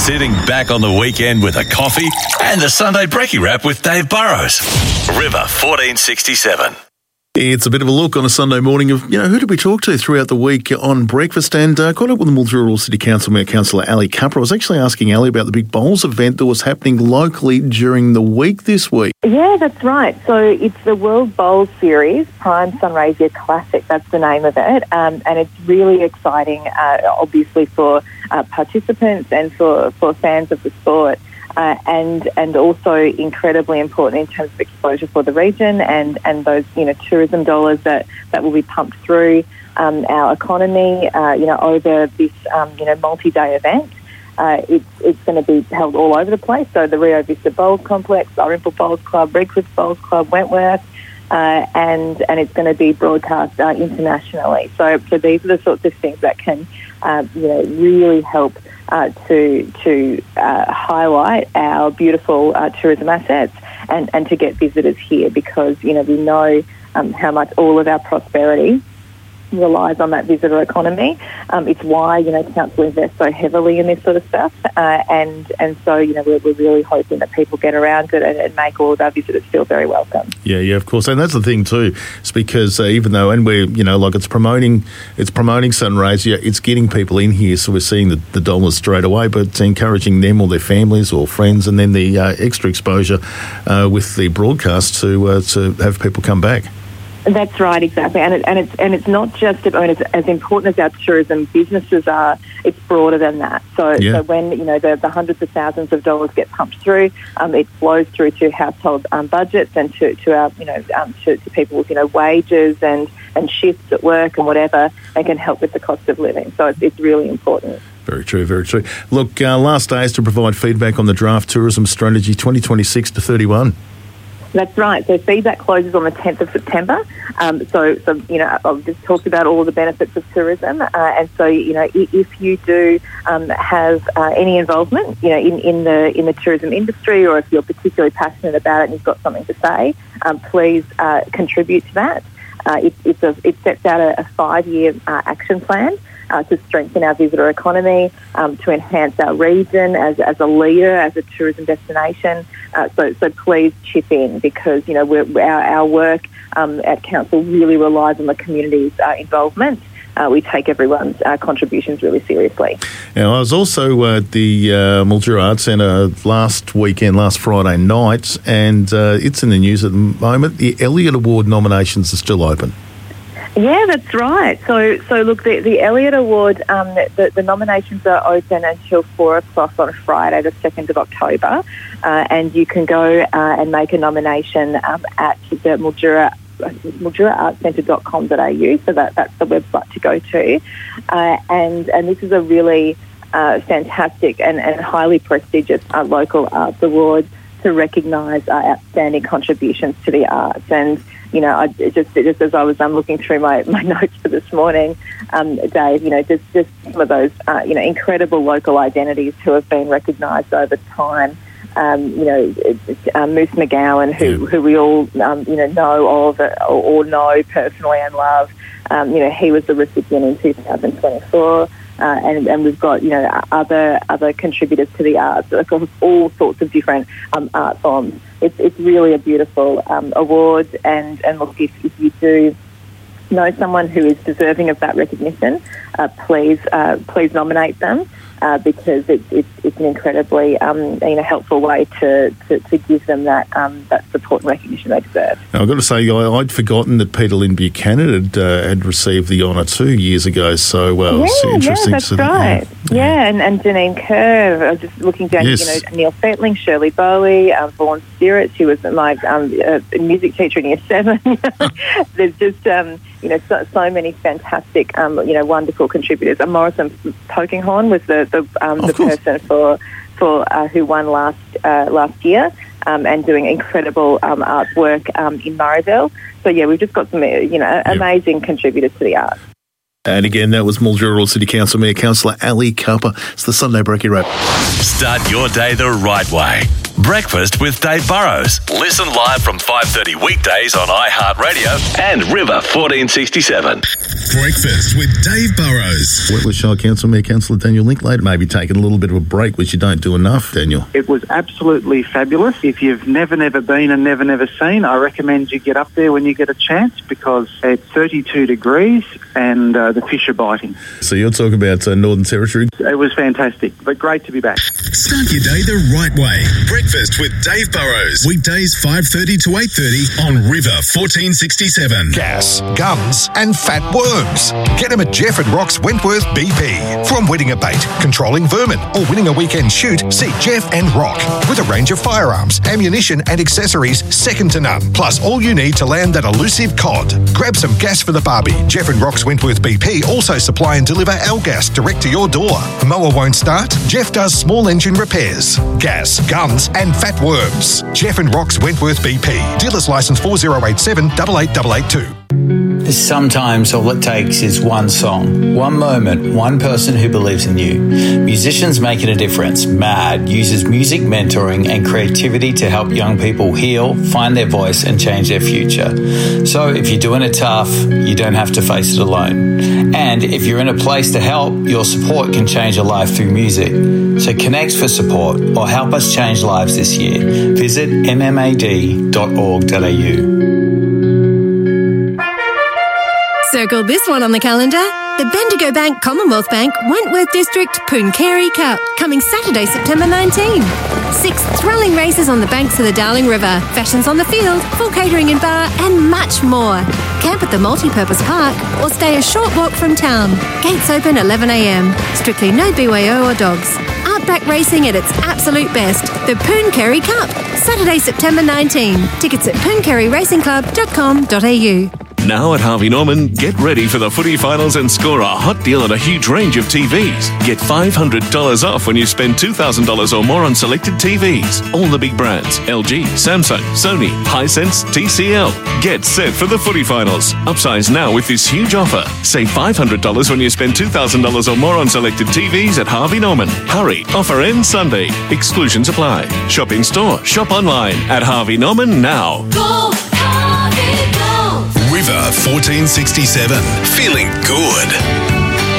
Sitting back on the weekend with a coffee and the Sunday Brekkie Wrap with Dave Burrows. River 1467. It's a bit of a look on a Sunday morning of, who did we talk to throughout the week on breakfast, and caught up with the Mildura City Council Mayor Councillor Ali Cupper. I was actually asking Ali about the Big Bowls event that was happening locally during the week this week. Yeah, that's right. So it's the World Bowls Series, Prime Sunraysia Classic, that's the name of it, and it's really exciting, obviously, for participants and for fans of the sport. And also incredibly important in terms of exposure for the region and those tourism dollars that will be pumped through our economy over this multi-day event. It's going to be held all over the place. So the Rio Vista Bowls Complex, Dalrymple Bowls Club, Redcliffe Bowls Club, Wentworth, and it's going to be broadcast internationally. So these are the sorts of things that can really help to highlight our beautiful tourism assets and to get visitors here, because we know how much all of our prosperity relies on that visitor economy. It's why council invests so heavily in this sort of stuff, and so we're really hoping that people get around it and make all of our visitors feel very welcome. Yeah, of course, and that's the thing too. It's because even though, and we're it's promoting Sunraysia, it's getting people in here, so we're seeing the dollars straight away, but encouraging them or their families or friends, and then the extra exposure with the broadcast to have people come back. That's right, exactly, and it's not just as important as our tourism businesses are. It's broader than that. So when the hundreds of thousands of dollars get pumped through, it flows through to household budgets and to our to people's wages and shifts at work and whatever, and can help with the cost of living. So it's really important. Very true, very true. Look, last day is to provide feedback on the draft tourism strategy 2026 to 31. That's right. So feedback closes on the 10th of September. So I've just talked about all of the benefits of tourism, and so if you do have any involvement, in the tourism industry, or if you're particularly passionate about it and you've got something to say, please contribute to that. It sets out a 5-year action plan to strengthen our visitor economy, to enhance our region as a leader, as a tourism destination. So please chip in, because our work at council really relies on the community's involvement. We take everyone's contributions really seriously. Now, I was also at the Mildura Arts Centre last Friday night, and it's in the news at the moment. The Elliott Award nominations are still open. Yeah, that's right. So look, the Elliott Award, the nominations are open until 4 o'clock on Friday, the 2nd of October, and you can go and make a nomination at the MilduraArtsCentre.com.au, so that's the website to go to. And this is a really fantastic and highly prestigious local arts award to recognise outstanding contributions to the arts. And just as I was looking through my notes for this morning, Dave, just some of those incredible local identities who have been recognised over time. Moose McGowan, who we all know of or know personally and love. He was the recipient in 2024. And we've got other contributors to the arts across all sorts of different art forms. It's really a beautiful award, and look, if you do know someone who is deserving of that recognition, please nominate them, because it's an incredibly helpful way to give them that support and recognition they deserve. Now, I've got to say, I'd forgotten that Peter Lynn Buchanan had received the honour 2 years ago, so it's interesting. Yeah, that's right. And Janine Kerr, I was just looking down, Neil Fetling, Shirley Bowie, Vaughan Stewart, she was my music teacher in Year 7. There's just, so many fantastic, wonderful contributors. And Morrison Polkinghorne was the person for who won last year, and doing incredible artwork in Murrayville. So we've just got some amazing contributors to the arts. And again, that was Mildura City Council Mayor Councillor Ali Cupper. It's the Sunday Brekkie Wrap. Start your day the right way. Breakfast with Dave Burrows. Listen live from 5:30 weekdays on iHeartRadio and River 1467. Breakfast with Dave Burrows. Wentworth Shire Council Mayor Councillor Daniel Linklater may be taking a little bit of a break, which you don't do enough, Daniel. It was absolutely fabulous. If you've never been and never seen, I recommend you get up there when you get a chance, because it's 32 degrees and the fish are biting. So you're talking about Northern Territory. It was fantastic, but great to be back. Start your day the right way. Breakfast with Dave Burrows. Weekdays 5:30 to 8:30 on River 1467. Gas, guns and fat worms. Get them at Jeff and Rock's Wentworth BP. From winning a bait, controlling vermin or winning a weekend shoot, see Jeff and Rock. With a range of firearms, ammunition and accessories second to none. Plus all you need to land that elusive cod. Grab some gas for the barbie. Jeff and Rock's Wentworth BP also supply and deliver our gas direct to your door. A mower won't start? Jeff does small engine repairs. Gas, guns and fat worms. Jeff and Rock's Wentworth BP. Dealer's license 4087 88882. Sometimes all it takes is one song, one moment, one person who believes in you. Musicians Making a Difference, MAD, uses music mentoring and creativity to help young people heal, find their voice and change their future. So if you're doing it tough, you don't have to face it alone. And if you're in a place to help, your support can change a life through music. So connect for support or help us change lives this year. Visit mmad.org.au. Circle this one on the calendar. The Bendigo Bank Commonwealth Bank Wentworth District Pooncarie Cup, coming Saturday, September 19. 6 thrilling races on the banks of the Darling River, fashions on the field, full catering and bar, and much more. Camp at the multi-purpose park or stay a short walk from town. Gates open 11 a.m. Strictly no BYO or dogs. Outback racing at its absolute best. The Pooncarie Cup, Saturday, September 19. Tickets at pooncarieracingclub.com.au. Now at Harvey Norman, get ready for the footy finals and score a hot deal on a huge range of TVs. Get $500 off when you spend $2,000 or more on selected TVs. All the big brands, LG, Samsung, Sony, Hisense, TCL. Get set for the footy finals. Upsize now with this huge offer. Save $500 when you spend $2,000 or more on selected TVs at Harvey Norman. Hurry, offer ends Sunday. Exclusions apply. Shop in store, shop online at Harvey Norman now. Go, Harvey, go! River 1467. Feeling good.